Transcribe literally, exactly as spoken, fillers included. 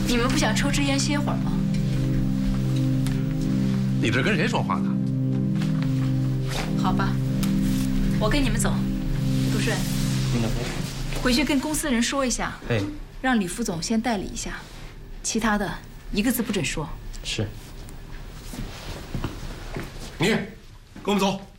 你们不想抽支烟歇会儿吗？ 你这跟谁说话呢？ 好吧，我跟你们走。杜顺，回去跟公司人说一下， 哎， 让李副总先代理一下，其他的一个字不准说。 是。 你，跟我们走。